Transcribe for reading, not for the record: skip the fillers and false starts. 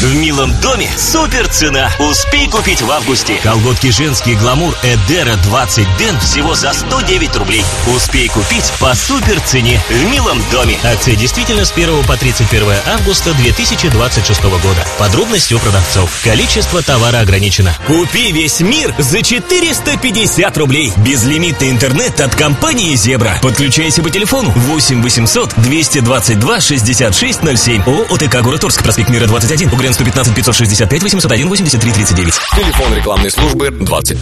В «Милом доме» супер цена. Успей купить в августе. Колготки женские «Гламур» Эдера 20 Ден всего за 109 рублей. Успей купить по супер цене в «Милом доме». Акция действительно с 1 по 31 августа 2026 года. Подробности у продавцов. Количество товара ограничено. Купи весь мир за 450 рублей. Безлимитный интернет от компании «Зебра». Подключайся по телефону 8 800 222 6607. ООО ОТК «Город Орск», проспект Мира 21, УГРН 115 565 801 83 39. Телефон рекламной службы 25